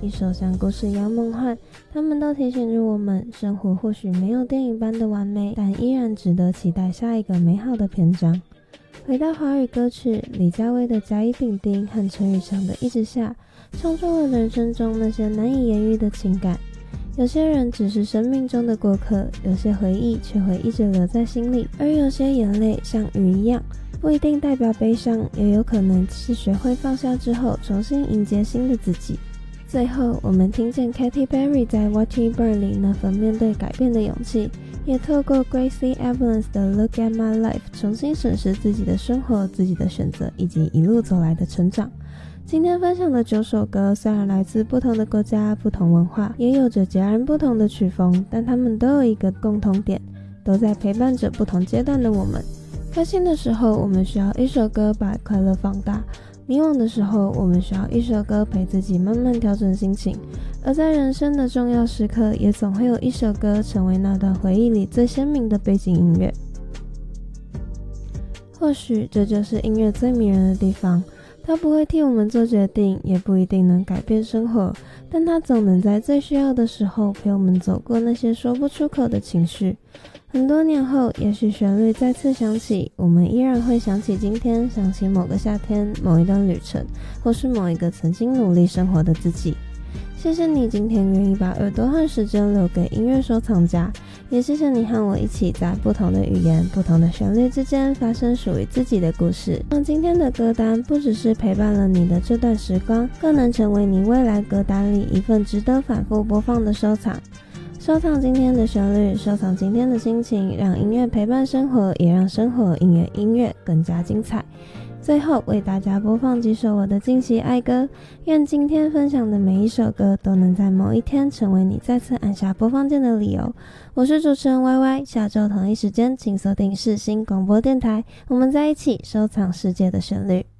一首像故事一样梦幻，它们都提醒着我们，生活或许没有电影般的完美，但依然值得期待下一个美好的篇章。回到华语歌曲，李佳薇的甲乙丙丁和陈雨翔的一直下，唱出了人生中那些难以言喻的情感。有些人只是生命中的过客，有些回忆却会一直留在心里，而有些眼泪像雨一样，不一定代表悲伤，也有可能是学会放下之后重新迎接新的自己。最后我们听见 Katy Perry 在 Watch It Burn 里那份面对改变的勇气，也透过 Gracie Evans 的 Look at My Life 重新审视自己的生活、自己的选择以及一路走来的成长。今天分享的9首歌虽然来自不同的国家、不同文化，也有着截然不同的曲风，但他们都有一个共同点，都在陪伴着不同阶段的我们。开心的时候，我们需要一首歌把快乐放大；迷惘的时候，我们需要一首歌陪自己慢慢调整心情。而在人生的重要时刻，也总会有一首歌成为那段回忆里最鲜明的背景音乐。或许这就是音乐最迷人的地方，它不会替我们做决定，也不一定能改变生活，但它总能在最需要的时候陪我们走过那些说不出口的情绪。很多年后，也许旋律再次响起，我们依然会想起今天，想起某个夏天，某一段旅程，或是某一个曾经努力生活的自己。谢谢你今天愿意把耳朵和时间留给音乐收藏家，也谢谢你和我一起在不同的语言、不同的旋律之间发生属于自己的故事。让今天的歌单不只是陪伴了你的这段时光，更能成为你未来歌单里一份值得反复播放的收藏。收藏今天的旋律，收藏今天的心情，让音乐陪伴生活，也让生活音乐更加精彩。最后为大家播放几首我的惊喜爱歌，愿今天分享的每一首歌都能在某一天成为你再次按下播放键的理由。我是主持人 YY， 下周同一时间请锁定世新广播电台，我们在一起收藏世界的旋律。